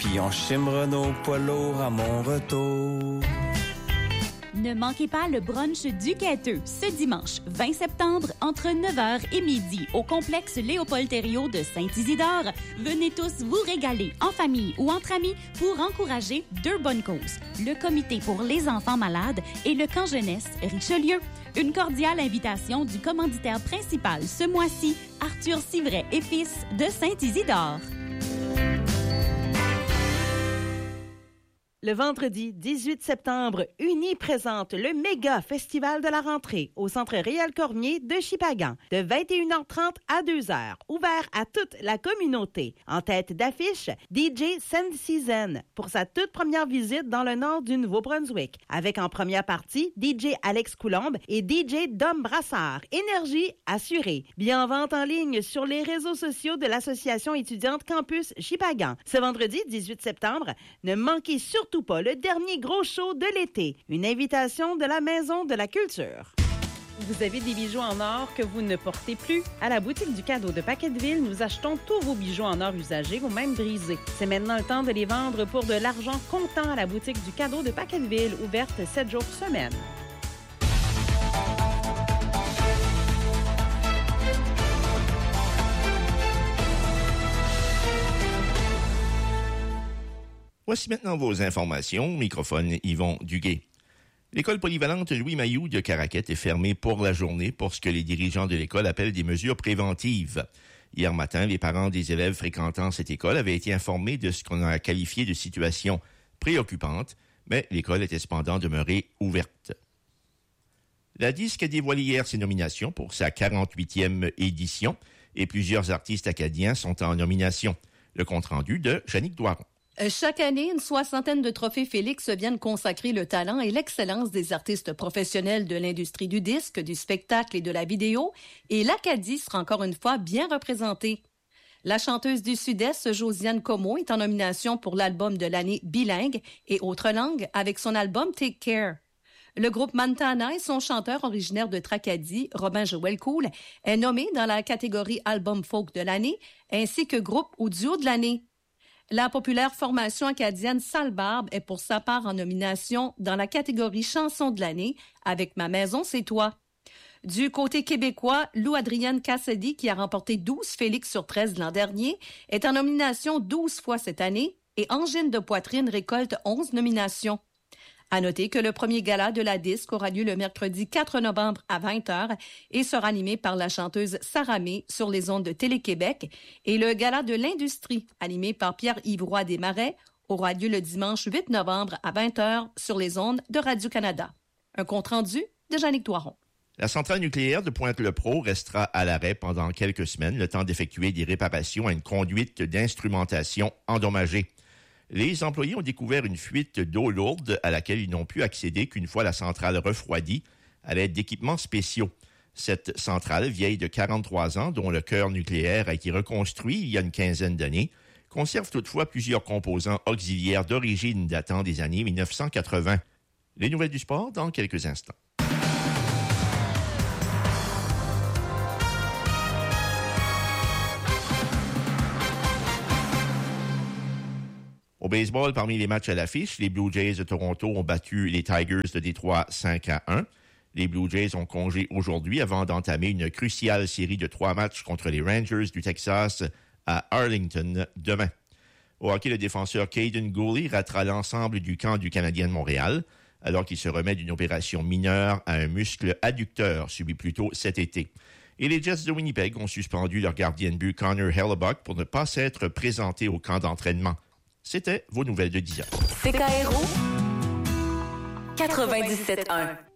Puis on chimera nos poids lourds à mon retour. Ne manquez pas le brunch du Quêteux ce dimanche 20 septembre entre 9h et midi au complexe Léopold-Thériault de Saint-Isidore. Venez tous vous régaler en famille ou entre amis pour encourager deux bonnes causes. Le comité pour les enfants malades et le camp jeunesse Richelieu. Une cordiale invitation du commanditaire principal ce mois-ci, Arthur Civray et Fils de Saint-Isidore. Le vendredi 18 septembre, Uni présente le méga festival de la rentrée au Centre Réal Cormier de Shippagan de 21h30 à 2h, ouvert à toute la communauté. En tête d'affiche, DJ Sand Season pour sa toute première visite dans le nord du Nouveau-Brunswick, avec en première partie DJ Alex Coulombe et DJ Dom Brassard. Énergie assurée. Bien en vente en ligne sur les réseaux sociaux de l'Association étudiante Campus Shippagan. Ce vendredi 18 septembre, ne manquez surtout pas le dernier gros show de l'été. Une invitation de la Maison de la Culture. Vous avez des bijoux en or que vous ne portez plus? À la boutique du cadeau de Paquetteville, nous achetons tous vos bijoux en or usagés ou même brisés. C'est maintenant le temps de les vendre pour de l'argent comptant à la boutique du cadeau de Paquetteville, ouverte 7 jours semaine. Voici maintenant vos informations. Microphone Yvon Duguay. L'école polyvalente Louis Mailloux de Caraquette est fermée pour la journée pour ce que les dirigeants de l'école appellent des mesures préventives. Hier matin, les parents des élèves fréquentant cette école avaient été informés de ce qu'on a qualifié de situation préoccupante, mais l'école était cependant demeurée ouverte. La disque a dévoilé hier ses nominations pour sa 48e édition et plusieurs artistes acadiens sont en nomination. Le compte-rendu de Jannick Doiron. Chaque année, une soixantaine de trophées Félix viennent consacrer le talent et l'excellence des artistes professionnels de l'industrie du disque, du spectacle et de la vidéo, et l'Acadie sera encore une fois bien représentée. La chanteuse du Sud-Est, Josiane Comeau, est en nomination pour l'album de l'année bilingue et autres langues avec son album Take Care. Le groupe Montana et son chanteur originaire de Tracadie, Robin Joël Cool, est nommé dans la catégorie album folk de l'année, ainsi que groupe ou duo de l'année. La populaire formation acadienne Sale Barbe est pour sa part en nomination dans la catégorie chanson de l'année avec Ma maison, c'est toi. Du côté québécois, Lou Adrienne Cassidy, qui a remporté 12 Félix sur 13 l'an dernier, est en nomination 12 fois cette année et Angine de poitrine récolte 11 nominations. À noter que le premier gala de la disque aura lieu le mercredi 4 novembre à 20h et sera animé par la chanteuse Sarah May sur les ondes de Télé-Québec et le gala de l'industrie animé par Pierre-Yves Roy Desmarais aura lieu le dimanche 8 novembre à 20h sur les ondes de Radio-Canada. Un compte-rendu de Jannick Doiron. La centrale nucléaire de Pointe-le-Pro restera à l'arrêt pendant quelques semaines, le temps d'effectuer des réparations à une conduite d'instrumentation endommagée. Les employés ont découvert une fuite d'eau lourde à laquelle ils n'ont pu accéder qu'une fois la centrale refroidie à l'aide d'équipements spéciaux. Cette centrale, vieille de 43 ans, dont le cœur nucléaire a été reconstruit il y a une quinzaine d'années, conserve toutefois plusieurs composants auxiliaires d'origine datant des années 1980. Les nouvelles du sport dans quelques instants. Au baseball, parmi les matchs à l'affiche, les Blue Jays de Toronto ont battu les Tigers de Détroit 5-1. Les Blue Jays ont congé aujourd'hui avant d'entamer une cruciale série de 3 matchs contre les Rangers du Texas à Arlington demain. Au hockey, le défenseur Caden Gooley ratera l'ensemble du camp du Canadien de Montréal, alors qu'il se remet d'une opération mineure à un muscle adducteur subi plus tôt cet été. Et les Jets de Winnipeg ont suspendu leur gardien de but Connor Hellebuyck pour ne pas s'être présenté au camp d'entraînement. C'était vos nouvelles de 10 heures. CKRO 97.1